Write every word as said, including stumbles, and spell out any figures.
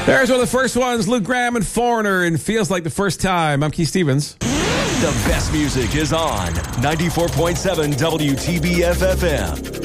There's one of the first ones, Luke Graham and Foreigner, and Feels Like the First Time. I'm Keith Stevens. The best music is on ninety-four point seven W T B F F M.